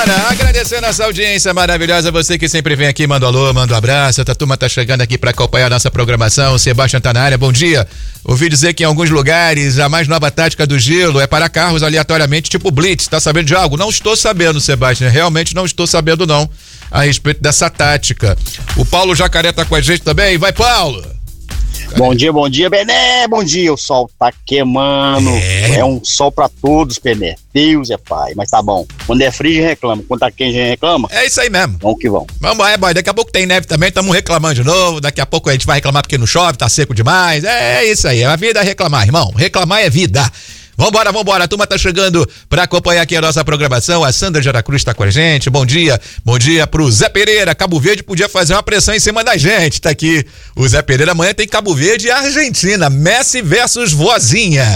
Vambora, agradecendo a nossa audiência maravilhosa, você que sempre vem aqui, manda um alô, manda um abraço, a turma tá chegando aqui pra acompanhar a nossa programação, o Sebastião tá na área, bom dia. Ouvi dizer que em alguns lugares a mais nova tática do gelo é parar carros aleatoriamente tipo blitz, tá sabendo de algo? Não estou sabendo, Sebastião, realmente não estou sabendo não, a respeito dessa tática. O Paulo Jacaré tá com a gente também, vai Paulo! Bom dia, Bené, bom dia, o sol tá queimando, é um sol pra todos, Bené, Deus é pai, mas tá bom, quando é frio a gente reclama, quando tá quente a gente reclama. É isso aí mesmo. Vamos que vamos. Vamos, boy, daqui a pouco tem neve também, estamos reclamando de novo, daqui a pouco a gente vai reclamar porque não chove, tá seco demais, é isso aí, a vida é reclamar, irmão, reclamar é vida. Vambora, a turma tá chegando pra acompanhar aqui a nossa programação, a Sandra de Aracruz tá com a gente, bom dia pro Zé Pereira, Cabo Verde podia fazer uma pressão em cima da gente, tá aqui, o Zé Pereira, amanhã tem Cabo Verde e Argentina, Messi versus Vozinha,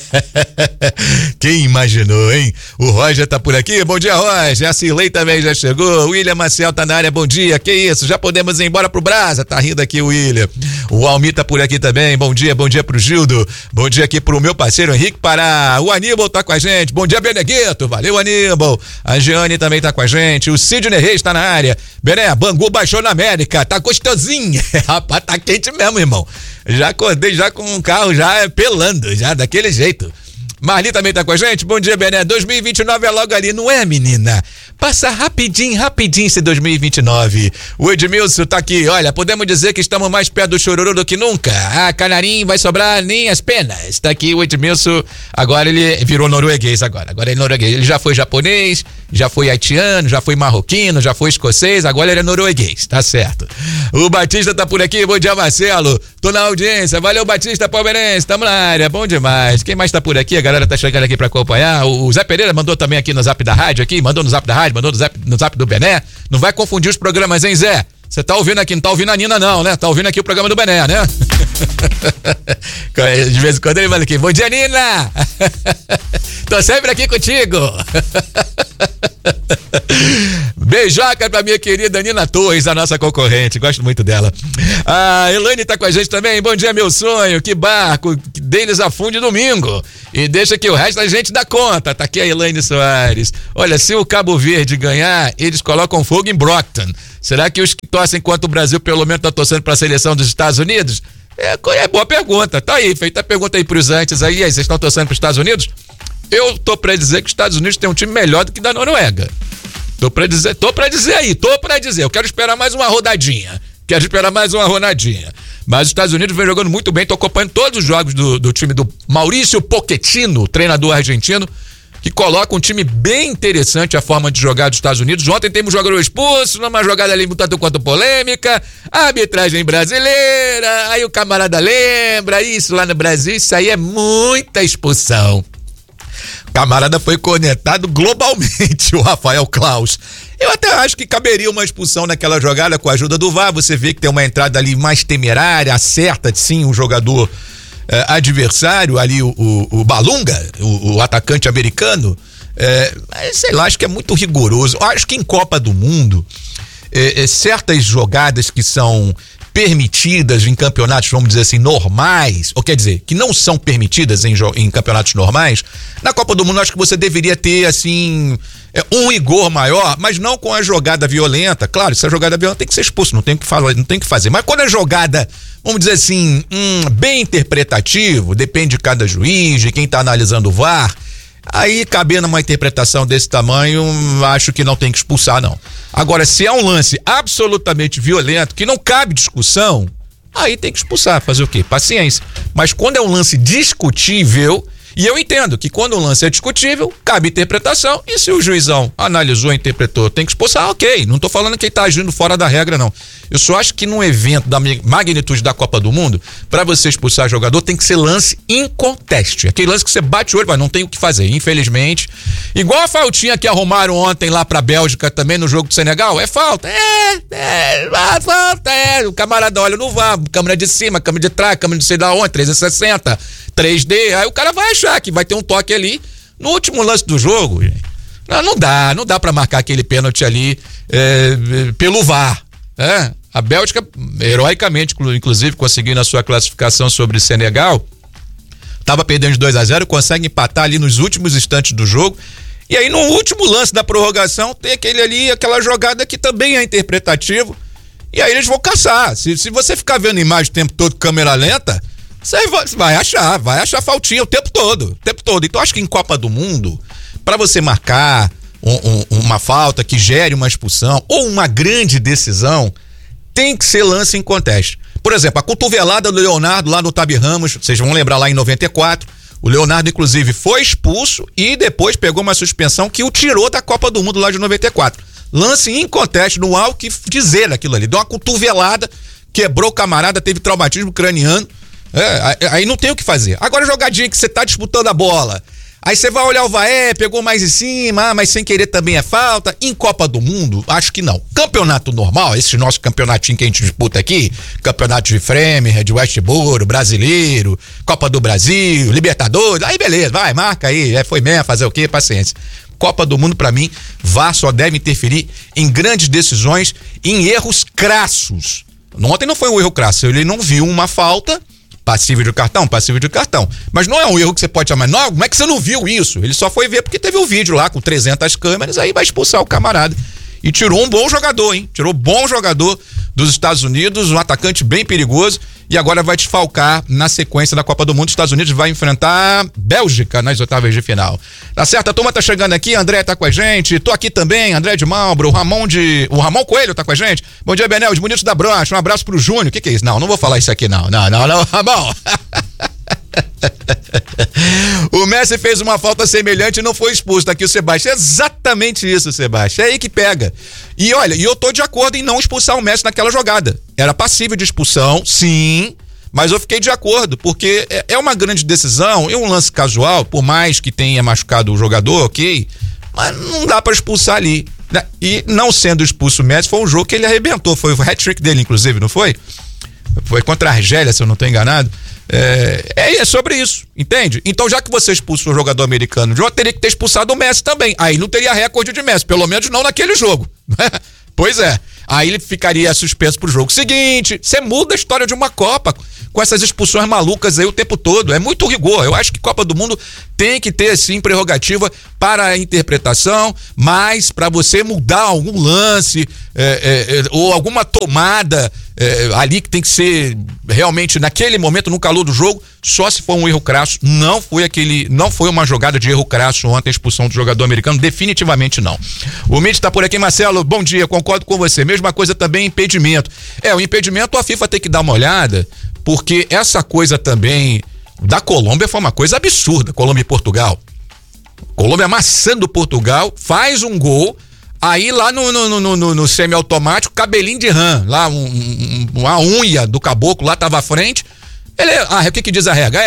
quem imaginou, hein? O Roger tá por aqui, bom dia Roger, a Cirlei também já chegou, o William Maciel tá na área, bom dia, que isso, já podemos ir embora pro Brasa, tá rindo aqui o William, o Almir tá por aqui também, bom dia pro Gildo, bom dia aqui pro meu parceiro Henrique Pará, o Aníbal tá com a gente, bom dia Beneguito, valeu Aníbal, a Jeane também tá com a gente, o Sidney Reis tá na área, Bené, Bangu baixou na América, tá gostosinho, rapaz, tá quente mesmo, irmão, já acordei já com o carro já pelando, já daquele jeito. Marli também tá com a gente, bom dia Bené, 2029 é logo ali, não é menina? Passa rapidinho esse 2029. O Edmilson tá aqui, olha, podemos dizer que estamos mais perto do chororô do que nunca. Ah, canarinho, vai sobrar nem as penas. Tá aqui o Edmilson, agora ele virou norueguês agora ele é norueguês. Ele já foi japonês, já foi haitiano, já foi marroquino, já foi escocês, agora ele é norueguês, tá certo. O Batista tá por aqui, bom dia Marcelo, tô na audiência, valeu Batista palmeirense, tamo na área, bom demais. Quem mais tá por aqui? A galera tá chegando aqui pra acompanhar. O Zé Pereira mandou também aqui no zap da rádio aqui, mandou no zap da rádio, mandou no zap do Bené. Não vai confundir os programas, hein, Zé? Você tá ouvindo aqui, não tá ouvindo a Nina não, né? Tá ouvindo aqui o programa do Bené, né? De vez em quando ele manda aqui, bom dia Nina! Tô sempre aqui contigo! Beijoca pra minha querida Nina Torres, a nossa concorrente, gosto muito dela. A Elaine tá com a gente também, bom dia meu sonho, que barco deles afunde domingo e deixa que o resto a gente dá conta, tá aqui a Elaine Soares. Olha, se o Cabo Verde ganhar, eles colocam fogo em Brockton, será que os que torcem enquanto o Brasil pelo menos tá torcendo pra seleção dos Estados Unidos? É boa pergunta, tá aí, feita a pergunta aí pros antes aí, vocês estão torcendo pros Estados Unidos? Eu tô pra dizer que os Estados Unidos tem um time melhor do que da Noruega. Tô pra dizer, eu quero esperar mais uma rodadinha. Mas os Estados Unidos vem jogando muito bem, tô acompanhando todos os jogos do time do Maurício Pochettino, treinador argentino, que coloca um time bem interessante a forma de jogar dos Estados Unidos. Ontem temos um jogador expulso, numa jogada ali tanto quanto polêmica, a arbitragem brasileira, aí o camarada lembra, isso lá no Brasil, isso aí é muita expulsão. O camarada foi cornetado globalmente, o Rafael Klaus. Eu até acho que caberia uma expulsão naquela jogada com a ajuda do VAR, você vê que tem uma entrada ali mais temerária, acerta sim o jogador adversário ali, o Balunga, o atacante americano, mas sei lá, acho que é muito rigoroso. Eu acho que em Copa do Mundo, certas jogadas que são permitidas em campeonatos, vamos dizer assim, normais, ou quer dizer, que não são permitidas em campeonatos normais, na Copa do Mundo acho que você deveria ter, assim, um rigor maior, mas não com a jogada violenta. Claro, se a jogada violenta tem que ser expulso, não tem o que fazer, mas quando a jogada, vamos dizer assim, bem interpretativo, depende de cada juiz, de quem tá analisando o VAR, aí cabendo uma interpretação desse tamanho, acho que não tem que expulsar não. Agora, se é um lance absolutamente violento, que não cabe discussão, aí tem que expulsar, fazer o quê? Paciência. Mas quando é um lance discutível, e eu entendo que quando um lance é discutível, cabe interpretação, e se o juizão analisou, interpretou, tem que expulsar, ok, não tô falando que ele tá agindo fora da regra não. Eu só acho que num evento da magnitude da Copa do Mundo, pra você expulsar jogador, tem que ser lance inconteste. Aquele lance que você bate o olho, mas não tem o que fazer, infelizmente. Igual a faltinha que arrumaram ontem lá pra Bélgica também no jogo do Senegal, é falta. Falta. O camarada olha no VAR, câmera de cima, câmera de trás, câmera de sei da onde, 360, 3D, aí o cara vai achar que vai ter um toque ali no último lance do jogo. Não dá pra marcar aquele pênalti ali pelo VAR. A Bélgica, heroicamente, inclusive, conseguindo a sua classificação sobre o Senegal, estava perdendo de 2-0, consegue empatar ali nos últimos instantes do jogo E aí no último lance da prorrogação tem aquela jogada que também é interpretativo, e aí eles vão caçar. Se você ficar vendo imagem o tempo todo, câmera lenta, você vai achar faltinha o tempo todo. Então acho que em Copa do Mundo, para você marcar uma falta que gere uma expulsão ou uma grande decisão, tem que ser lance em conteste. Por exemplo, a cotovelada do Leonardo lá no Tabi Ramos, vocês vão lembrar lá em 94, o Leonardo inclusive foi expulso e depois pegou uma suspensão que o tirou da Copa do Mundo lá de 94. Lance em conteste, não há o que dizer aquilo ali. Deu uma cotovelada, quebrou o camarada, teve traumatismo craniano, aí não tem o que fazer. Agora jogadinha que você tá disputando a bola, aí você vai olhar o VAR, pegou mais em cima, mas sem querer também é falta. Em Copa do Mundo, acho que não. Campeonato normal, esse nosso campeonatinho que a gente disputa aqui, campeonato de Framingham, de Westboro, Brasileiro, Copa do Brasil, Libertadores, aí beleza, vai, marca aí, foi mesmo, fazer o quê? Paciência. Copa do Mundo, pra mim, VAR só deve interferir em grandes decisões, em erros crassos. Ontem não foi um erro crasso, ele não viu uma falta, passível de cartão. Mas não é um erro que você pode chamar, não, como é que você não viu isso? Ele só foi ver porque teve um vídeo lá com 300 câmeras, aí vai expulsar o camarada. E tirou um bom jogador, hein? Tirou bom jogador dos Estados Unidos, um atacante bem perigoso, e agora vai desfalcar na sequência da Copa do Mundo. Os Estados Unidos vai enfrentar Bélgica nas oitavas de final. Tá certo? A turma tá chegando aqui, André tá com a gente, tô aqui também, André de Malbro, o Ramon Coelho tá com a gente. Bom dia, Benel, de Bonitos da Brocha, um abraço pro Júnior. O que é isso? Não vou falar isso aqui não, Ramon. O Messi fez uma falta semelhante e não foi expulso. Tá aqui o Sebastião. Exatamente isso, Sebastião. É aí que pega. E olha, eu tô de acordo em não expulsar o Messi naquela jogada. Era passível de expulsão, sim, mas eu fiquei de acordo, porque é uma grande decisão, é um lance casual, por mais que tenha machucado o jogador, ok, mas não dá pra expulsar ali. E não sendo expulso o Messi, foi um jogo que ele arrebentou. Foi o hat-trick dele, inclusive, não foi? Foi contra a Argélia, se eu não tô enganado. É sobre isso, entende? Então, já que você expulsou o jogador americano, já teria que ter expulsado o Messi também. Aí não teria recorde de Messi, pelo menos não naquele jogo. Pois é. Aí ele ficaria suspenso pro jogo seguinte. Você muda a história de uma Copa com essas expulsões malucas aí o tempo todo. É muito rigor. Eu acho que Copa do Mundo tem que ter, sim, prerrogativa para a interpretação, mas para você mudar algum lance ou alguma tomada ali que tem que ser realmente naquele momento, no calor do jogo, só se for um erro crasso. Não foi uma jogada de erro crasso ontem a expulsão do jogador americano, definitivamente não. O Mitch tá por aqui, Marcelo, bom dia, concordo com você. Mesma coisa também, impedimento. O impedimento a FIFA tem que dar uma olhada, porque essa coisa também da Colômbia foi uma coisa absurda, Colômbia e Portugal. Colômbia amassando Portugal, faz um gol, aí lá no semiautomático, cabelinho de rã, lá uma unha do caboclo lá tava à frente. O que diz a regra?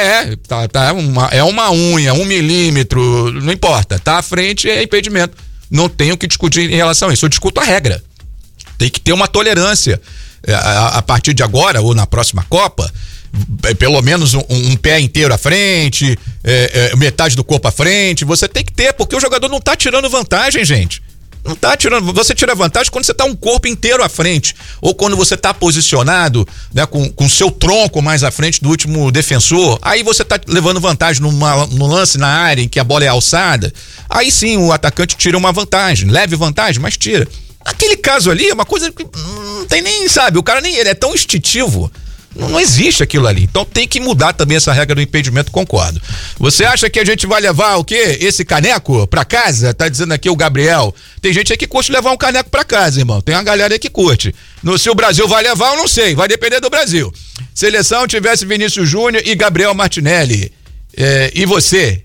É uma unha, 1 milímetro, não importa, tá à frente, é impedimento. Não tenho o que discutir em relação a isso, eu discuto a regra. Tem que ter uma tolerância a partir de agora ou na próxima Copa, pelo menos um pé inteiro à frente, metade do corpo à frente, você tem que ter, porque o jogador não tá tirando vantagem, gente. Não tá tirando, você tira vantagem quando você tá um corpo inteiro à frente, ou quando você tá posicionado, né, com seu tronco mais à frente do último defensor, aí você tá levando vantagem no lance na área em que a bola é alçada, aí sim o atacante tira uma vantagem, leve vantagem, mas tira. Aquele caso ali é uma coisa que não tem nem, sabe, o cara ele é tão instintivo, não existe aquilo ali, então tem que mudar também essa regra do impedimento, concordo. Você acha que a gente vai levar o quê? Esse caneco pra casa? Tá dizendo aqui o Gabriel. Tem gente aí que curte levar um caneco pra casa, irmão, tem uma galera aí que curte. Se o Brasil vai levar, eu não sei, vai depender do Brasil. Seleção tivesse Vinícius Júnior e Gabriel Martinelli, e você?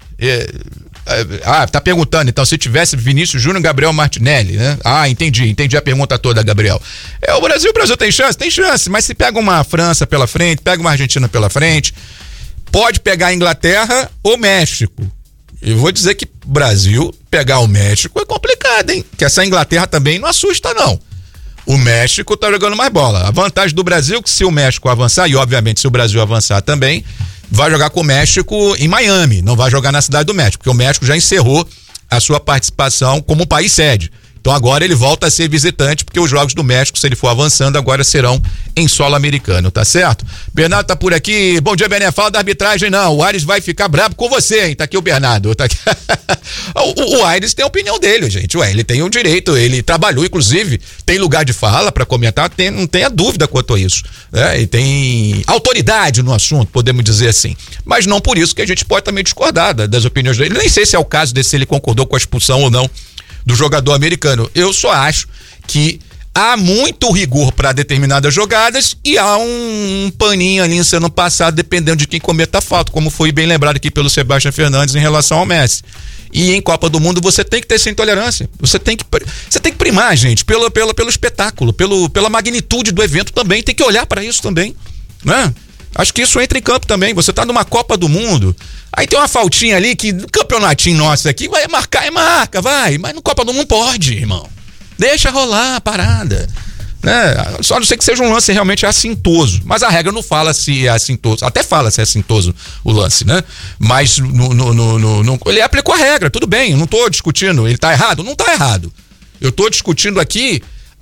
Tá perguntando, então, se tivesse Vinícius Júnior e Gabriel Martinelli, né? Entendi a pergunta toda, Gabriel. O Brasil tem chance? Tem chance, mas se pega uma França pela frente, pega uma Argentina pela frente, pode pegar a Inglaterra ou México. Eu vou dizer que Brasil pegar o México é complicado, hein? Que essa Inglaterra também não assusta, não. O México tá jogando mais bola. A vantagem do Brasil é que se o México avançar, e obviamente se o Brasil avançar também, vai jogar com o México em Miami, não vai jogar na Cidade do México, porque o México já encerrou a sua participação como país sede. Então agora ele volta a ser visitante, porque os Jogos do México, se ele for avançando, agora serão em solo americano, tá certo? Bernardo tá por aqui. Bom dia, Bené. Fala da arbitragem, não. O Aires vai ficar brabo com você, hein? Tá aqui o Bernardo. Tá aqui. o Aires tem a opinião dele, gente. Ué, ele tem o direito, ele trabalhou, inclusive, tem lugar de fala pra comentar, não tenha dúvida quanto a isso. Né? E tem autoridade no assunto, podemos dizer assim. Mas não por isso que a gente pode também discordar das opiniões dele. Nem sei se é o caso desse, se ele concordou com a expulsão ou não do jogador americano. Eu só acho que há muito rigor para determinadas jogadas e há um paninho ali sendo passado dependendo de quem cometa a falta, como foi bem lembrado aqui pelo Sebastião Fernandes em relação ao Messi. E em Copa do Mundo você tem que ter essa intolerância. Você tem que primar, gente, pelo espetáculo, pela magnitude do evento também. Tem que olhar para isso também, né? Acho que isso entra em campo também. Você tá numa Copa do Mundo, aí tem uma faltinha ali que no campeonatinho nosso aqui vai marcar, marca, vai. Mas no Copa do Mundo não pode, irmão. Deixa rolar a parada. Né? Só não sei que seja um lance realmente assintoso. Mas a regra não fala se é assintoso. Até fala se é assintoso o lance, né? Mas ele aplicou a regra, tudo bem. Eu não tô discutindo. Ele tá errado? Não tá errado. Eu tô discutindo aqui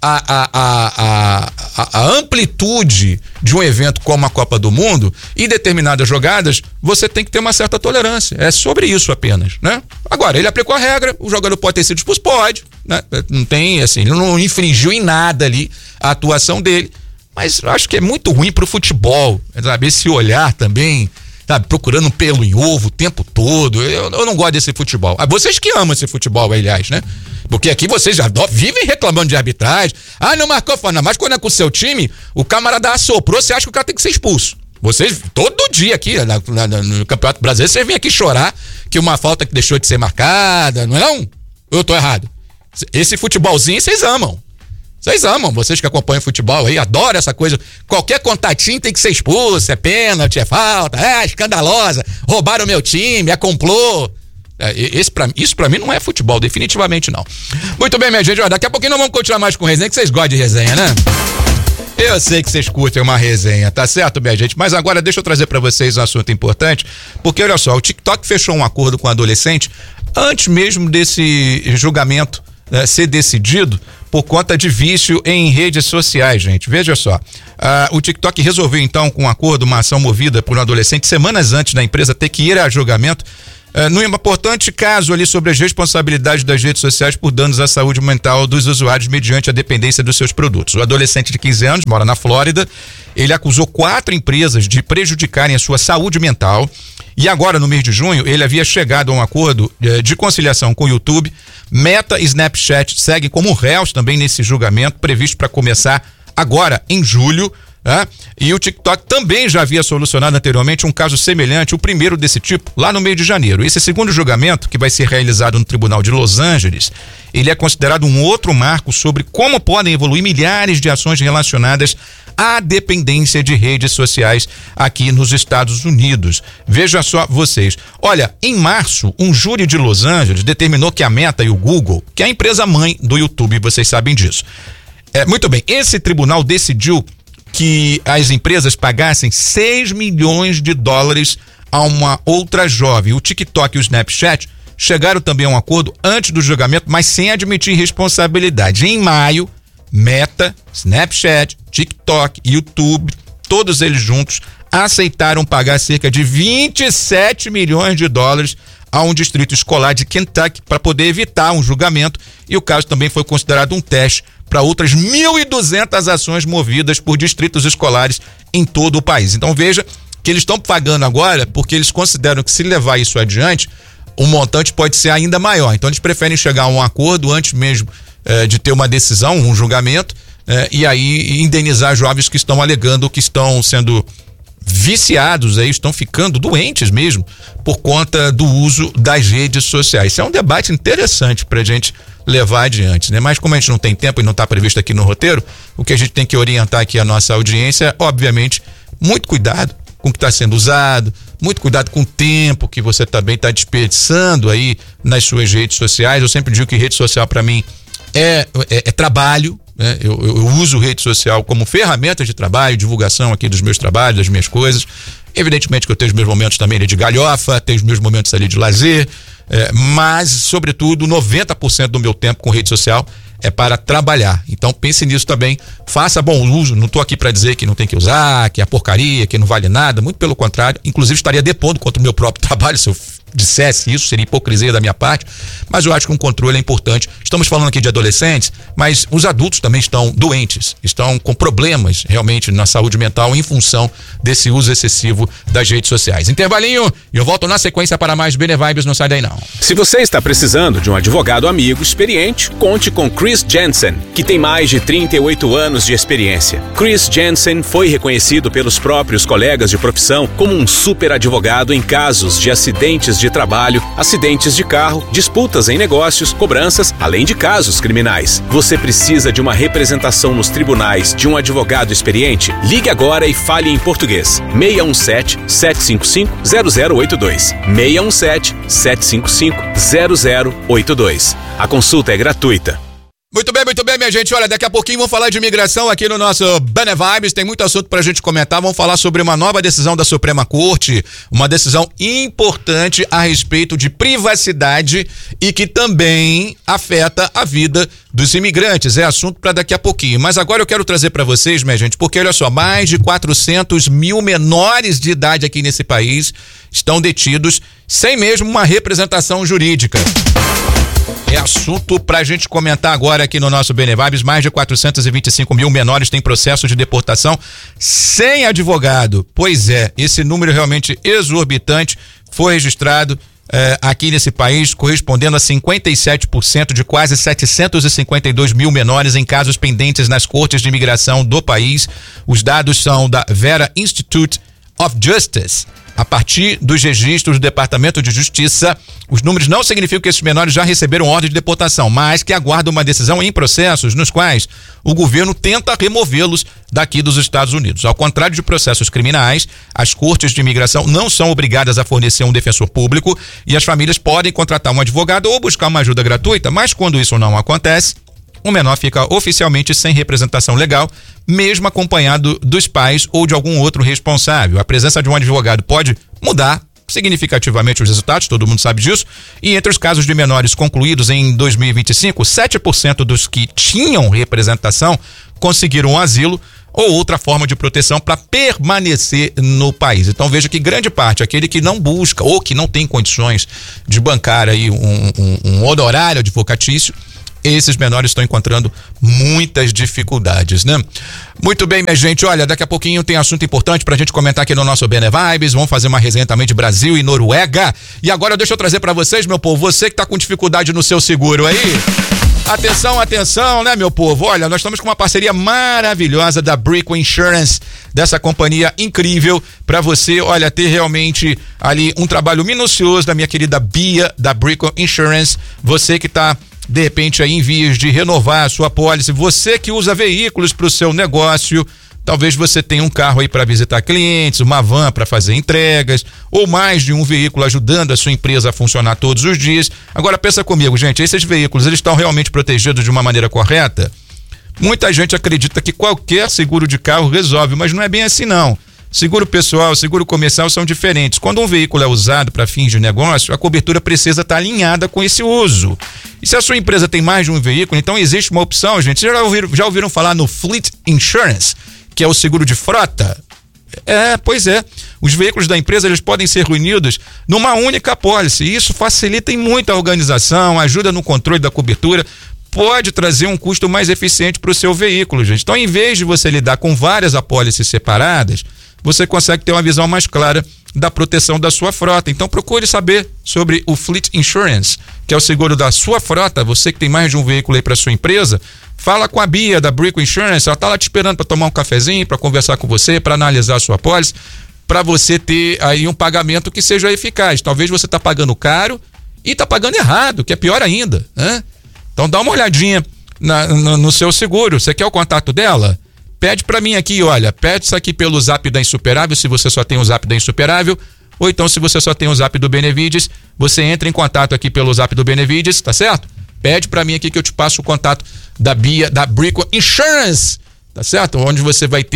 a amplitude de um evento como a Copa do Mundo e determinadas jogadas, você tem que ter uma certa tolerância. É sobre isso apenas, né? Agora, ele aplicou a regra, o jogador pode ter sido expulso? Pode, né? Não tem, assim, ele não infringiu em nada ali a atuação dele, mas eu acho que é muito ruim pro futebol, sabe? Esse olhar também, sabe? Procurando um pelo em ovo o tempo todo. Eu não gosto desse futebol. Vocês que amam esse futebol, aliás, né? Porque aqui vocês já vivem reclamando de arbitragem. Ah, não marcou, fala, mas quando é com o seu time, o camarada assoprou, você acha que o cara tem que ser expulso. Vocês, todo dia aqui, no Campeonato Brasileiro, vocês vêm aqui chorar que uma falta que deixou de ser marcada, não é não? Eu tô errado. Esse futebolzinho vocês amam. Vocês amam, vocês que acompanham futebol aí, adoram essa coisa. Qualquer contatinho tem que ser expulso, é pênalti, é falta, é escandalosa, roubaram o meu time, é complô. Isso pra mim não é futebol, definitivamente não. Muito bem, minha gente, daqui a pouquinho nós vamos continuar mais com resenha, que vocês gostam de resenha, né? Eu sei que vocês curtem uma resenha, tá certo, minha gente? Mas agora deixa eu trazer pra vocês um assunto importante, porque olha só, o TikTok fechou um acordo com o adolescente antes mesmo desse julgamento ser decidido por conta de vício em redes sociais, gente. Veja só, o TikTok resolveu então com um acordo, uma ação movida por um adolescente semanas antes da empresa ter que ir a julgamento num importante caso ali sobre as responsabilidades das redes sociais por danos à saúde mental dos usuários mediante a dependência dos seus produtos. O adolescente de 15 anos, mora na Flórida, ele acusou 4 empresas de prejudicarem a sua saúde mental e agora, no mês de junho, ele havia chegado a um acordo de conciliação com o YouTube. Meta e Snapchat seguem como réus também nesse julgamento, previsto para começar agora, em julho. E o TikTok também já havia solucionado anteriormente um caso semelhante, o primeiro desse tipo, lá no mês de janeiro. Esse segundo julgamento, que vai ser realizado no Tribunal de Los Angeles, ele é considerado um outro marco sobre como podem evoluir milhares de ações relacionadas à dependência de redes sociais aqui nos Estados Unidos. Veja só vocês. Olha, em março, um júri de Los Angeles determinou que a Meta e o Google, que é a empresa mãe do YouTube, vocês sabem disso. Muito bem, esse tribunal decidiu que as empresas pagassem 6 milhões de dólares a uma outra jovem. O TikTok e o Snapchat chegaram também a um acordo antes do julgamento, mas sem admitir responsabilidade. Em maio, Meta, Snapchat, TikTok, YouTube, todos eles juntos aceitaram pagar cerca de 27 milhões de dólares a um distrito escolar de Kentucky para poder evitar um julgamento, e o caso também foi considerado um teste para outras 1.200 ações movidas por distritos escolares em todo o país. Então veja que eles estão pagando agora porque eles consideram que se levar isso adiante, o montante pode ser ainda maior. Então eles preferem chegar a um acordo antes mesmo de ter uma decisão, um julgamento, e aí indenizar jovens que estão alegando que estão sendo viciados aí, estão ficando doentes mesmo por conta do uso das redes sociais. Isso é um debate interessante pra gente levar adiante, né? Mas como a gente não tem tempo e não está previsto aqui no roteiro, o que a gente tem que orientar aqui a nossa audiência, obviamente, muito cuidado com o que está sendo usado, muito cuidado com o tempo que você também está desperdiçando aí nas suas redes sociais. Eu sempre digo que rede social para mim é trabalho, né? Eu uso rede social como ferramenta de trabalho, divulgação aqui dos meus trabalhos, das minhas coisas. Evidentemente que eu tenho os meus momentos também de galhofa, tenho os meus momentos ali de lazer, mas, sobretudo, 90% do meu tempo com rede social é para trabalhar. Então pense nisso também, faça bom uso. Não estou aqui para dizer que não tem que usar, que é porcaria, que não vale nada, muito pelo contrário. Inclusive estaria depondo contra o meu próprio trabalho se eu dissesse isso, seria hipocrisia da minha parte, mas eu acho que um controle é importante. Estamos falando aqui de adolescentes, mas os adultos também estão doentes, estão com problemas realmente na saúde mental em função desse uso excessivo das redes sociais. Intervalinho e eu volto na sequência para mais Benevibes, não sai daí não. Se você está precisando de um advogado amigo experiente, conte com Chris Jensen, que tem mais de 38 anos de experiência. Chris Jensen foi reconhecido pelos próprios colegas de profissão como um super advogado em casos de acidentes de trabalho, acidentes de carro, disputas em negócios, cobranças, além de casos criminais. Você precisa de uma representação nos tribunais de um advogado experiente? Ligue agora e fale em português. 617-755-0082. 617-755-0082. A consulta é gratuita. Muito bem, minha gente. Olha, daqui a pouquinho vamos falar de imigração aqui no nosso Benevibes. Tem muito assunto pra gente comentar. Vamos falar sobre uma nova decisão da Suprema Corte, uma decisão importante a respeito de privacidade e que também afeta a vida dos imigrantes. É assunto para daqui a pouquinho. Mas agora eu quero trazer para vocês, minha gente, porque olha só, mais de 400 mil menores de idade aqui nesse país estão detidos sem mesmo uma representação jurídica. É assunto pra gente comentar agora aqui no nosso Benevibes. Mais de 425 mil menores têm processo de deportação sem advogado. Pois é, esse número realmente exorbitante foi registrado aqui nesse país, correspondendo a 57% de quase 752 mil menores em casos pendentes nas cortes de imigração do país. Os dados são da Vera Institute of Justice. A partir dos registros do Departamento de Justiça, os números não significam que esses menores já receberam ordem de deportação, mas que aguardam uma decisão em processos nos quais o governo tenta removê-los daqui dos Estados Unidos. Ao contrário de processos criminais, as cortes de imigração não são obrigadas a fornecer um defensor público e as famílias podem contratar um advogado ou buscar uma ajuda gratuita, mas quando isso não acontece, o menor fica oficialmente sem representação legal, mesmo acompanhado dos pais ou de algum outro responsável. A presença de um advogado pode mudar significativamente os resultados, todo mundo sabe disso, e entre os casos de menores concluídos em 2025, 7% dos que tinham representação conseguiram um asilo ou outra forma de proteção para permanecer no país. Então veja que grande parte, aquele que não busca ou que não tem condições de bancar aí um honorário advocatício, esses menores estão encontrando muitas dificuldades, né? Muito bem, minha gente, olha, daqui a pouquinho tem assunto importante pra gente comentar aqui no nosso Benevibes. Vamos fazer uma resenha também de Brasil e Noruega. E agora deixa eu trazer pra vocês, meu povo, você que tá com dificuldade no seu seguro aí. Atenção, né, meu povo? Olha, nós estamos com uma parceria maravilhosa da Brico Insurance, dessa companhia incrível, pra você, olha, ter realmente ali um trabalho minucioso da minha querida Bia, da Brico Insurance. Você que tá de repente aí em vias de renovar a sua pólice, você que usa veículos para o seu negócio, talvez você tenha um carro aí para visitar clientes, uma van para fazer entregas, ou mais de um veículo ajudando a sua empresa a funcionar todos os dias. Agora pensa comigo, gente, esses veículos, eles estão realmente protegidos de uma maneira correta? Muita gente acredita que qualquer seguro de carro resolve, mas não é bem assim não. Seguro pessoal, seguro comercial são diferentes. Quando um veículo é usado para fins de negócio, a cobertura precisa estar alinhada com esse uso. E se a sua empresa tem mais de um veículo, então existe uma opção, gente. Já ouviram falar no Fleet Insurance, que é o seguro de frota? Pois é. Os veículos da empresa, eles podem ser reunidos numa única apólice. E isso facilita em muito a organização, ajuda no controle da cobertura, pode trazer um custo mais eficiente para o seu veículo, gente. Então, em vez de você lidar com várias apólices separadas, você consegue ter uma visão mais clara da proteção da sua frota. Então procure saber sobre o Fleet Insurance, que é o seguro da sua frota. Você que tem mais de um veículo aí para sua empresa, fala com a Bia da Brico Insurance, ela está lá te esperando para tomar um cafezinho, para conversar com você, para analisar a sua pólice, para você ter aí um pagamento que seja eficaz. Talvez você está pagando caro e está pagando errado, que é pior ainda, né? Então dá uma olhadinha no seu seguro. Você quer o contato dela? Pede pra mim aqui, olha, pede isso aqui pelo Zap da Insuperável, se você só tem o Zap da Insuperável, ou então se você só tem o Zap do Benevides, você entra em contato aqui pelo Zap do Benevides, tá certo? Pede pra mim aqui que eu te passo o contato da Bia, da Brico Insurance, tá certo? Onde você vai ter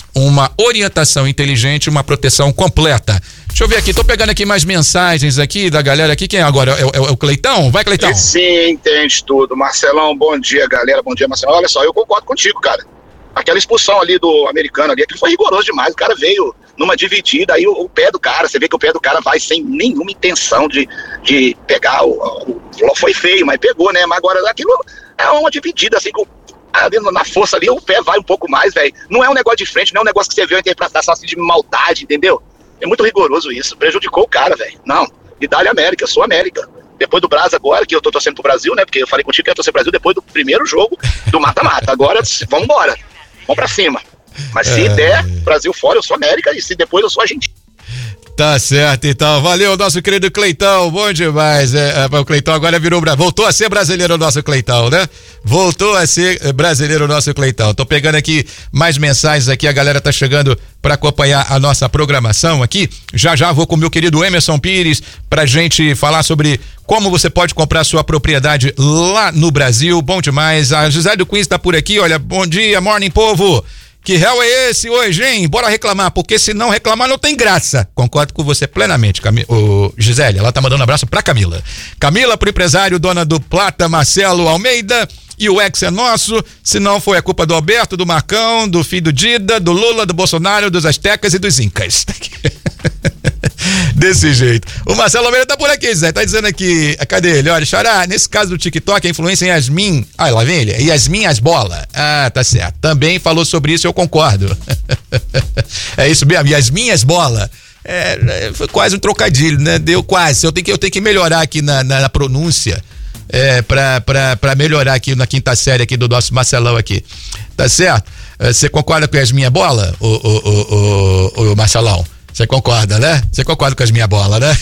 uma orientação inteligente, uma proteção completa. Deixa eu ver aqui, tô pegando aqui mais mensagens aqui da galera aqui. Quem é agora? É o Cleitão? Vai, Cleitão. Sim, entende tudo. Marcelão, bom dia, galera. Bom dia, Marcelão. Olha só, eu concordo contigo, cara. Aquela expulsão ali do americano ali, aquilo foi rigoroso demais. O cara veio numa dividida, aí o pé do cara, você vê que o pé do cara vai sem nenhuma intenção de pegar foi feio, mas pegou, né? Mas agora aquilo é uma dividida, assim, ali na força ali, o pé vai um pouco mais, velho. Não é um negócio de frente, não é um negócio que você vê uma interpretação assim de maldade, entendeu? É muito rigoroso isso, prejudicou o cara, velho. Não, e dá-lhe América, eu sou América. Depois do Brás agora, que eu tô torcendo pro Brasil, né? Porque eu falei contigo que eu ia torcer pro Brasil depois do primeiro jogo do mata-mata. Agora, vamos embora. Vamos pra cima. Mas se der Brasil fora, eu sou América, e se depois eu sou Argentina. Tá certo, então. Valeu, nosso querido Cleitão. Bom demais. O Cleitão agora voltou a ser brasileiro, o nosso Cleitão, né? Voltou a ser brasileiro, o nosso Cleitão. Tô pegando aqui mais mensagens aqui. A galera tá chegando para acompanhar a nossa programação aqui. Já vou com o meu querido Emerson Pires pra gente falar sobre como você pode comprar sua propriedade lá no Brasil. Bom demais. A Gisele Queens tá por aqui. Olha, bom dia, morning, povo. Que réu é esse hoje, hein? Bora reclamar, porque se não reclamar não tem graça. Concordo com você plenamente, Gisele. Ela tá mandando um abraço pra Camila. Camila, pro empresário, dona do Plata, Marcelo Almeida. E o ex é nosso, se não foi a culpa do Alberto, do Marcão, do filho do Dida, do Lula, do Bolsonaro, dos Aztecas e dos Incas. Desse jeito. O Marcelo Almeida tá por aqui, Zé. Tá dizendo aqui, cadê ele? Olha, Xará, nesse caso do TikTok, a influência em Yasmin. Ah, lá vem ele. Yasmin Asbola. Ah, tá certo. Também falou sobre isso, eu concordo. É isso mesmo, Yasmin Asbola. Foi quase um trocadilho, né? Deu quase. Eu tenho que melhorar aqui na pronúncia. Pra melhorar aqui na quinta série aqui do nosso Marcelão aqui. Tá certo? Você concorda com Yasmin Asbola, o Marcelão? Você concorda, né? Você concorda com as minhas bolas, né?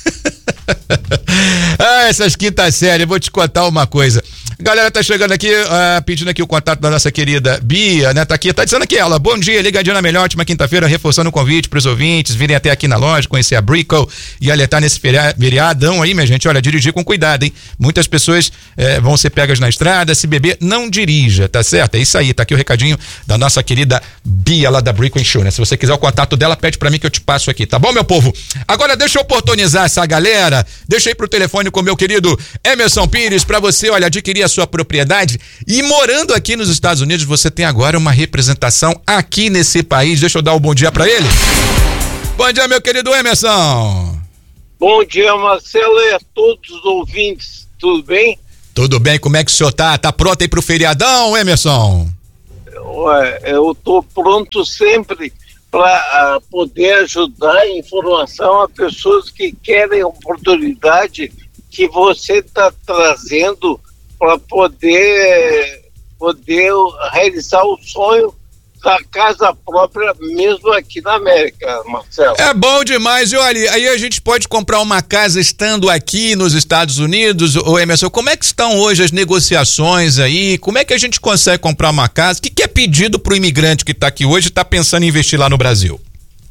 Essas quintas séries, vou te contar uma coisa. Galera tá chegando aqui, pedindo aqui o contato da nossa querida Bia, né? Tá aqui, tá dizendo aqui ela, bom dia, ligadinho na melhor, última quinta-feira, reforçando o convite pros ouvintes, virem até aqui na loja, conhecer a Brickle e alertar nesse feriadão aí, minha gente, olha, dirigir com cuidado, hein? Muitas pessoas vão ser pegas na estrada, se beber, não dirija, tá certo? É isso aí, tá aqui o recadinho da nossa querida Bia lá da Brickle Insurance. Se você quiser o contato dela, pede pra mim que eu te passo aqui, tá bom, meu povo? Agora deixa eu oportunizar essa galera, deixa aí pro telefone com o meu querido Emerson Pires pra você, olha, adquirir a sua propriedade e morando aqui nos Estados Unidos, você tem agora uma representação aqui nesse país. Deixa eu dar um bom dia pra ele. Bom dia, meu querido Emerson. Bom dia, Marcelo, e a todos os ouvintes, tudo bem? Tudo bem, como é que o senhor tá? Tá pronto aí pro feriadão, Emerson? Eu tô pronto sempre para poder ajudar em informação a pessoas que querem oportunidade que você está trazendo para poder realizar o sonho da casa própria, mesmo aqui na América, Marcelo. É bom demais, e olha, aí a gente pode comprar uma casa estando aqui nos Estados Unidos, ô Emerson, como é que estão hoje as negociações aí, como é que a gente consegue comprar uma casa, o que é pedido pro imigrante que está aqui hoje e está pensando em investir lá no Brasil?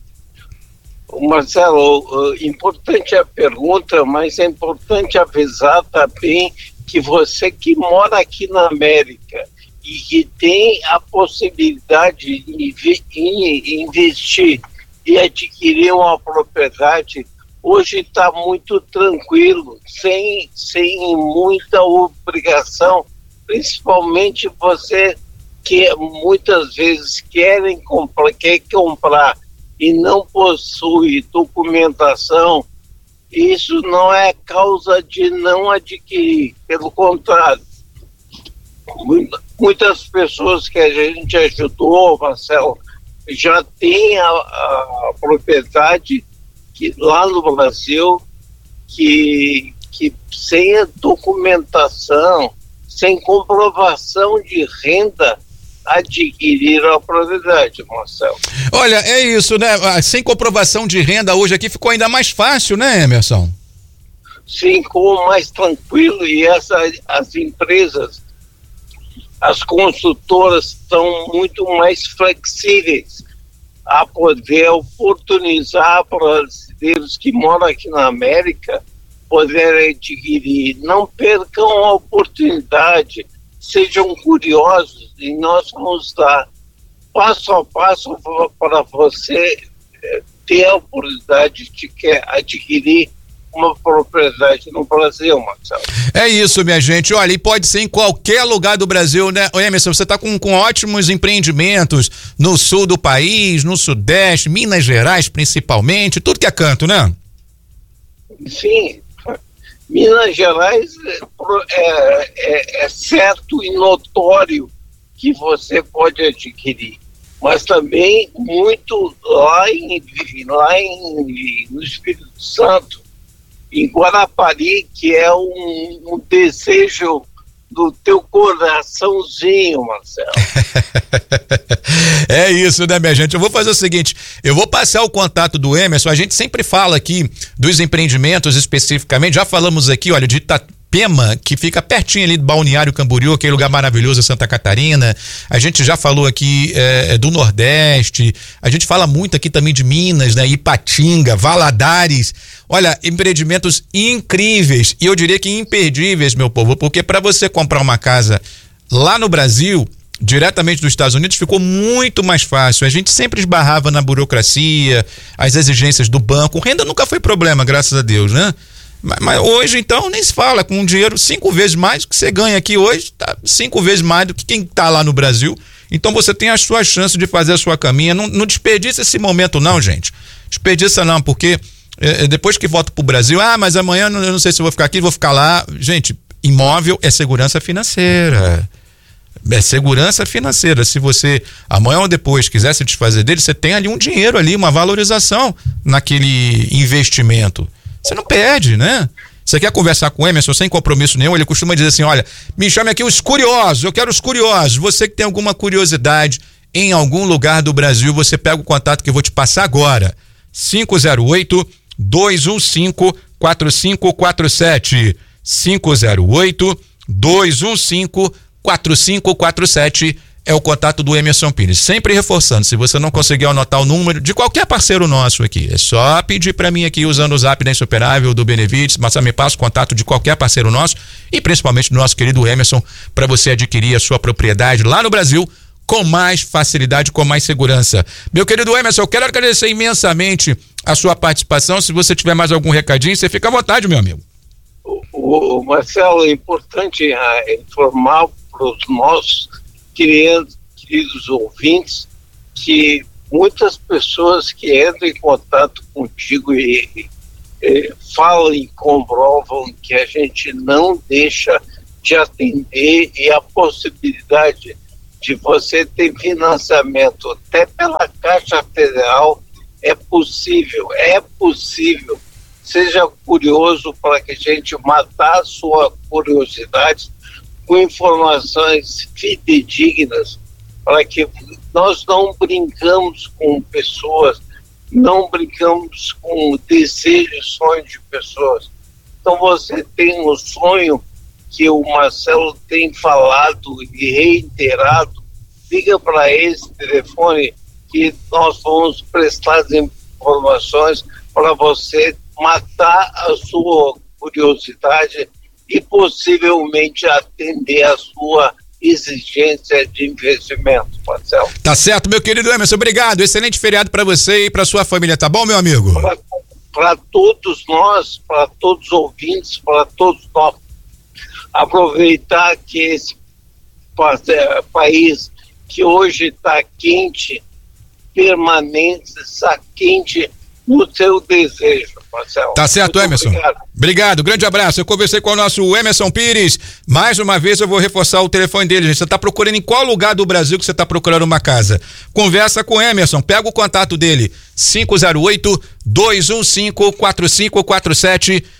Marcelo, importante a pergunta, mas é importante avisar também que você que mora aqui na América e que tem a possibilidade de investir e adquirir uma propriedade, hoje está muito tranquilo, sem muita obrigação, principalmente você que muitas vezes quer comprar e não possui documentação. Isso não é causa de não adquirir, pelo contrário. Muitas pessoas que a gente ajudou, Marcelo, já tem a propriedade lá no Brasil que sem a documentação, sem comprovação de renda, adquirir a propriedade, Marcelo. Olha, é isso, né? Sem comprovação de renda hoje aqui ficou ainda mais fácil, né, Emerson? Sim, ficou mais tranquilo e as empresas, as construtoras estão muito mais flexíveis a poder oportunizar para os brasileiros que moram aqui na América poderem adquirir. Não percam a oportunidade, sejam curiosos e nós vamos dar passo a passo para você ter a oportunidade de adquirir uma propriedade no Brasil, Marcelo. É isso, minha gente. Olha, e pode ser em qualquer lugar do Brasil, né? Emerson, você está com ótimos empreendimentos no sul do país, no sudeste, Minas Gerais principalmente, tudo que é canto, né? Sim. Minas Gerais é certo e notório que você pode adquirir, mas também muito lá no Espírito Santo, em Guarapari, que é um desejo do teu coraçãozinho, Marcelo. É isso, né, minha gente? Eu vou fazer o seguinte, eu vou passar o contato do Emerson. A gente sempre fala aqui dos empreendimentos especificamente, já falamos aqui, olha, de Itapema, que fica pertinho ali do Balneário Camboriú, aquele lugar maravilhoso, Santa Catarina. A gente já falou aqui do Nordeste, a gente fala muito aqui também de Minas, né? Ipatinga, Valadares. Olha, empreendimentos incríveis, e eu diria que imperdíveis, meu povo, porque para você comprar uma casa lá no Brasil, diretamente dos Estados Unidos, ficou muito mais fácil. A gente sempre esbarrava na burocracia, as exigências do banco. Renda nunca foi problema, graças a Deus, né? Mas hoje, então, nem se fala. Com um dinheiro 5 vezes mais que você ganha aqui hoje, tá 5 vezes mais do que quem tá lá no Brasil. Então você tem a sua chance de fazer a sua caminha. Não desperdiça esse momento não, gente. Desperdiça não, porque depois que volto pro Brasil, mas amanhã eu não sei se eu vou ficar aqui, vou ficar lá. Gente, imóvel é segurança financeira. É segurança financeira. Se você amanhã ou depois quiser se desfazer dele, você tem ali um dinheiro ali, uma valorização naquele investimento. Você não perde, né? Você quer conversar com o Emerson sem compromisso nenhum, ele costuma dizer assim, olha, me chame aqui os curiosos, eu quero os curiosos. Você que tem alguma curiosidade em algum lugar do Brasil, você pega o contato que eu vou te passar agora. 508-215-4547. 508-215-4547 é o contato do Emerson Pires. Sempre reforçando, se você não conseguir anotar o número de qualquer parceiro nosso aqui, é só pedir para mim aqui usando o Zap da Insuperável, do Benevides, mas me passa o contato de qualquer parceiro nosso e principalmente do nosso querido Emerson, para você adquirir a sua propriedade lá no Brasil com mais facilidade, com mais segurança. Meu querido Emerson, eu quero agradecer imensamente a sua participação. Se você tiver mais algum recadinho, você fica à vontade, meu amigo. Marcelo, é importante informar para os nossos queridos ouvintes que muitas pessoas que entram em contato contigo e falam e comprovam que a gente não deixa de atender, e a possibilidade de você ter financiamento até pela Caixa Federal é possível. Seja curioso para que a gente matar a sua curiosidade com informações fidedignas, para que nós não brincamos com pessoas, não brincamos com desejos e sonhos de pessoas. Então você tem um sonho que o Marcelo tem falado e reiterado, liga para esse telefone que nós vamos prestar as informações para você matar a sua curiosidade e possivelmente atender a sua exigência de investimento, Marcelo. Tá certo, meu querido Emerson, obrigado, excelente feriado para você e para sua família, tá bom, meu amigo? Para todos nós, para todos os ouvintes, para todos nós, aproveitar que esse país que hoje está quente, permanente, está quente no seu desejo, Marcelo. Tá certo, muito Emerson. Obrigado, grande abraço. Eu conversei com o nosso Emerson Pires. Mais uma vez eu vou reforçar o telefone dele, gente. Você está procurando em qual lugar do Brasil que você está procurando uma casa? Conversa com o Emerson, pega o contato dele, 508-215-4547,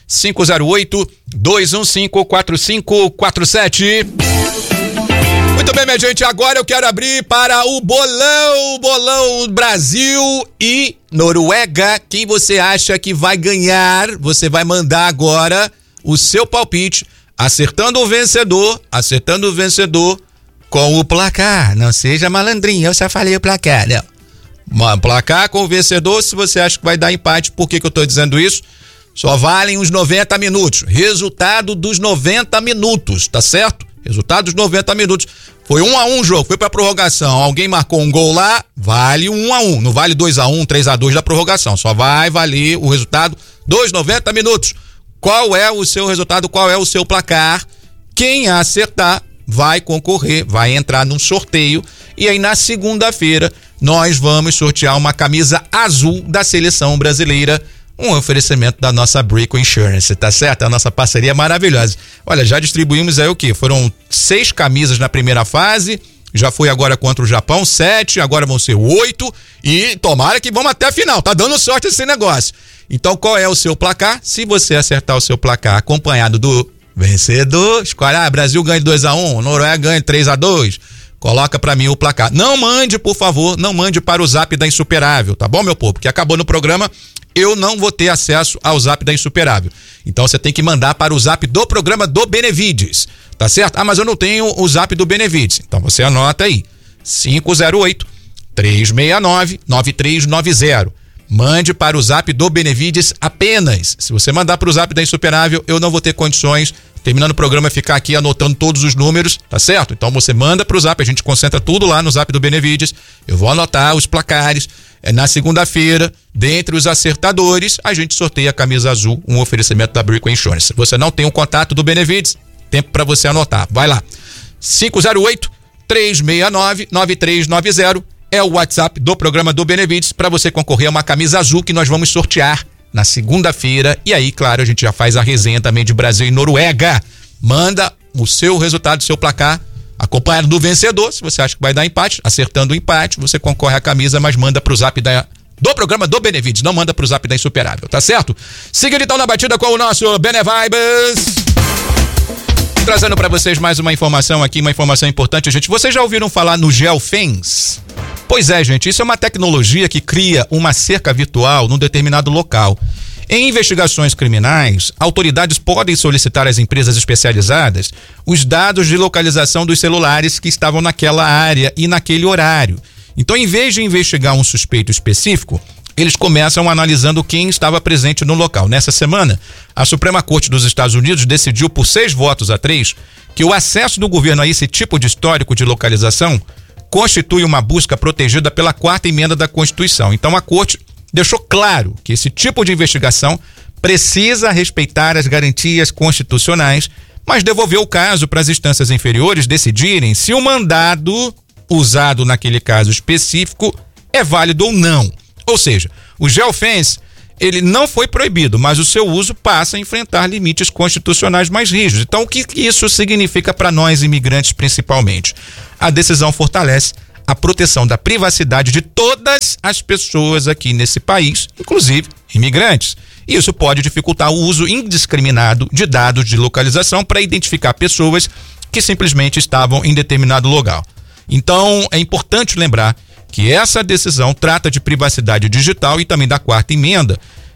508-215-4547. Muito bem, minha gente, agora eu quero abrir para o bolão Brasil e Noruega. Quem você acha que vai ganhar? Você vai mandar agora o seu palpite, acertando o vencedor com o placar. Não seja malandrinho, eu só falei o placar, não. Placar com o vencedor. Se você acha que vai dar empate, por que eu tô dizendo isso? Só valem os 90 minutos, resultado dos 90 minutos, tá certo? Resultados 90 minutos. Foi 1-1 o jogo, foi pra prorrogação. Alguém marcou um gol lá, vale 1-1. Não vale 2-1, 3-2 da prorrogação. Só vai valer o resultado dos 90 minutos. Qual é o seu resultado? Qual é o seu placar? Quem acertar vai concorrer, vai entrar num sorteio. E aí na segunda-feira nós vamos sortear uma camisa azul da seleção brasileira. Um oferecimento da nossa Brico Insurance, tá certo? A nossa parceria maravilhosa. Olha, já distribuímos aí o quê? Foram 6 camisas na primeira fase, já foi agora contra o Japão, 7, agora vão ser 8 e tomara que vamos até a final, tá dando sorte esse negócio. Então qual é o seu placar? Se você acertar o seu placar acompanhado do vencedor, escolhe, Brasil ganha de 2-1, Noruega ganha de 3-2, coloca pra mim o placar. Não mande, por favor, não mande para o Zap da Insuperável, tá bom, meu povo? Porque acabou no programa, eu não vou ter acesso ao Zap da Insuperável. Então você tem que mandar para o Zap do programa do Benevides, tá certo? Mas eu não tenho o Zap do Benevides. Então você anota aí, 508-369-9390. Mande para o Zap do Benevides apenas. Se você mandar para o Zap da Insuperável, eu não vou ter condições, terminando o programa, ficar aqui anotando todos os números, tá certo? Então você manda para o Zap, a gente concentra tudo lá no Zap do Benevides. Eu vou anotar os placares. Na segunda-feira, dentre os acertadores, a gente sorteia a camisa azul, um oferecimento da Brico Insurance. Você não tem o contato do Benevides? Tempo para você anotar. Vai lá. 508-369-9390 é o WhatsApp do programa do Benevides para você concorrer a uma camisa azul que nós vamos sortear na segunda-feira. E aí, claro, a gente já faz a resenha também de Brasil e Noruega. Manda o seu resultado, o seu placar, acompanhado do vencedor. Se você acha que vai dar empate, acertando o empate, você concorre à camisa, mas manda pro Zap do programa do Benevides, não manda pro Zap da Insuperável, tá certo? Siga então na batida com o nosso Benevibes. Trazendo para vocês mais uma informação aqui, uma informação importante, gente. Vocês já ouviram falar no GeoFence? Pois é, gente, isso é uma tecnologia que cria uma cerca virtual num determinado local. Em investigações criminais, autoridades podem solicitar às empresas especializadas os dados de localização dos celulares que estavam naquela área e naquele horário. Então, em vez de investigar um suspeito específico, eles começam analisando quem estava presente no local. Nessa semana, a Suprema Corte dos Estados Unidos decidiu por 6-3 que o acesso do governo a esse tipo de histórico de localização constitui uma busca protegida pela 4ª emenda da Constituição. Então a Corte deixou claro que esse tipo de investigação precisa respeitar as garantias constitucionais, mas devolveu o caso para as instâncias inferiores decidirem se o mandado usado naquele caso específico é válido ou não. Ou seja, o GeoFence, ele não foi proibido, mas o seu uso passa a enfrentar limites constitucionais mais rígidos. Então, o que isso significa para nós imigrantes, principalmente? A decisão fortalece a proteção da privacidade de todas as pessoas aqui nesse país, inclusive imigrantes. E isso pode dificultar o uso indiscriminado de dados de localização para identificar pessoas que simplesmente estavam em determinado lugar. Então, é importante lembrar que essa decisão trata de privacidade digital e também da 4ª emenda,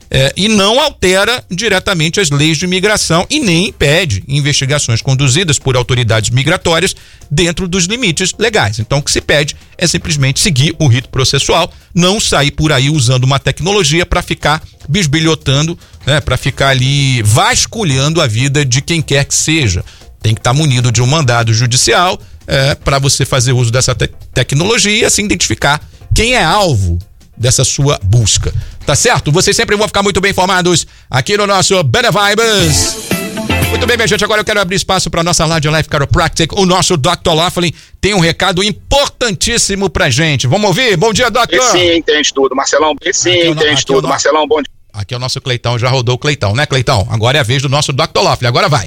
e não altera diretamente as leis de imigração e nem impede investigações conduzidas por autoridades migratórias dentro dos limites legais. Então, o que se pede é simplesmente seguir o rito processual, não sair por aí usando uma tecnologia para ficar bisbilhotando, para ficar ali vasculhando a vida de quem quer que seja. Tem que estar munido de um mandado judicial para você fazer uso dessa tecnologia e assim identificar quem é alvo dessa sua busca. Tá certo? Vocês sempre vão ficar muito bem informados aqui no nosso Benevibes. Muito bem, minha gente, agora eu quero abrir espaço para nossa Large Life Chiropractic. O nosso Dr. Laughlin tem um recado importantíssimo pra gente. Vamos ouvir? Bom dia, doutor. Sim, entende tudo, Marcelão. Sim, entende tudo, Marcelão. Bom dia. Aqui é o nosso Cleitão, já rodou o Cleitão, né, Cleitão? Agora é a vez do nosso Dr. Laughlin, agora vai.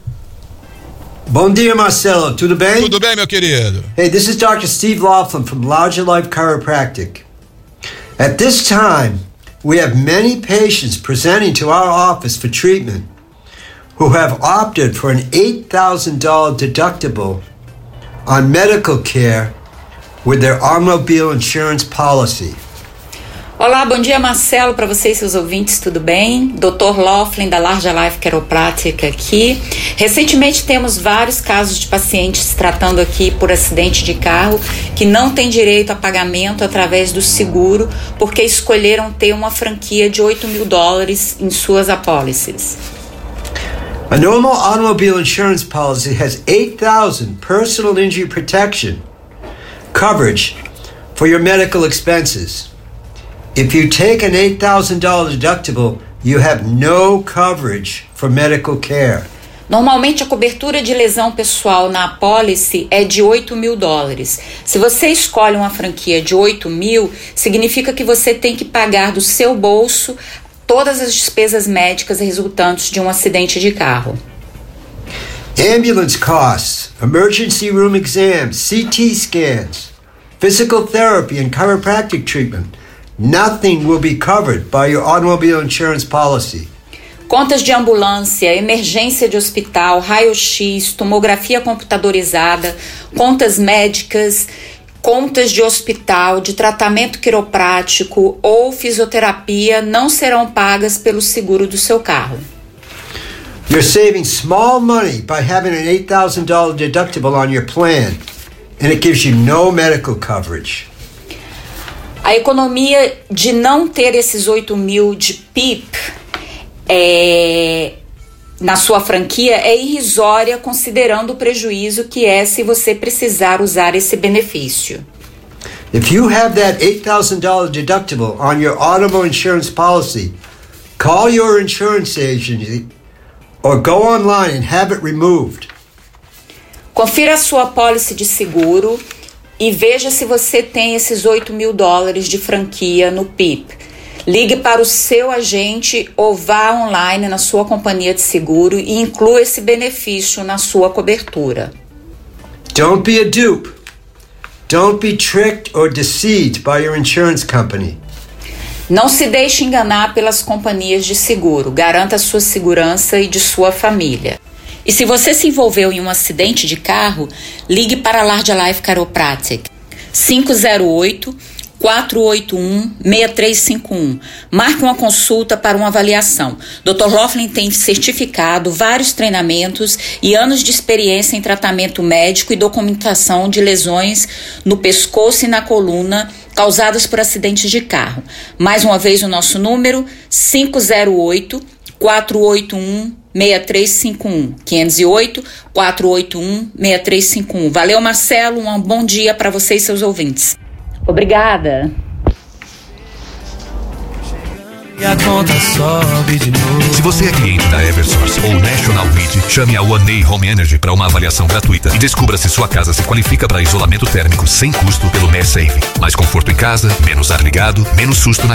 Bom dia, Marcelo. Tudo bem? Tudo bem, meu querido. Hey, this is Dr. Steve Laughlin from Larger Life Chiropractic. At this time, we have many patients presenting to our office for treatment who have opted for an $8,000 deductible on medical care with their automobile insurance policy. Olá, bom dia, Marcelo, para vocês e seus ouvintes, tudo bem? Dr. Laughlin da Large Life Chiropractic aqui. Recentemente temos vários casos de pacientes tratando aqui por acidente de carro que não têm direito a pagamento através do seguro porque escolheram ter uma franquia de $8.000 em suas apólices. A normal automobile insurance policy has $8,000 personal injury protection coverage for your medical expenses. If you take an $8,000 deductible, you have no coverage for medical care. Normalmente a cobertura de lesão pessoal na apólice é de $8.000. Se você escolhe uma franquia de $8.000, significa que você tem que pagar do seu bolso todas as despesas médicas resultantes de um acidente de carro. Ambulance costs, emergency room exams, CT scans, physical therapy and chiropractic treatment. Nothing will be covered by your automobile insurance policy. Contas de ambulância, emergência de hospital, raio-x, tomografia computadorizada, contas médicas, contas de hospital, de tratamento quiroprático ou fisioterapia não serão pagas pelo seguro do seu carro. You're saving small money by having an $8,000 deductible on your plan, and it gives you no medical coverage. A economia de não ter esses $8.000 de PIP na sua franquia é irrisória, considerando o prejuízo que é se você precisar usar esse benefício. If you have that $8,000 deductible on your automobile insurance policy, call your insurance agency or go online and have it removed. Confira a sua apólice de seguro e veja se você tem esses $8.000 de franquia no PIP. Ligue para o seu agente ou vá online na sua companhia de seguro e inclua esse benefício na sua cobertura. Don't be a dupe. Don't be tricked or deceived by your insurance company. Não se deixe enganar pelas companhias de seguro. Garanta a sua segurança e de sua família. E se você se envolveu em um acidente de carro, ligue para a Large Life Chiropractic 508-481-6351. Marque uma consulta para uma avaliação. Dr. Laughlin tem certificado, vários treinamentos e anos de experiência em tratamento médico e documentação de lesões no pescoço e na coluna causadas por acidentes de carro. Mais uma vez o nosso número, 508-481-6351. 508-481-6351. Valeu, Marcelo. Um bom dia para você e seus ouvintes. Obrigada. E a conta sobe de novo. Se você é cliente da Eversource ou National Grid, chame a One A Home Energy para uma avaliação gratuita e descubra se sua casa se qualifica para isolamento térmico sem custo pelo MeSave. Mais conforto em casa, menos ar ligado, menos susto na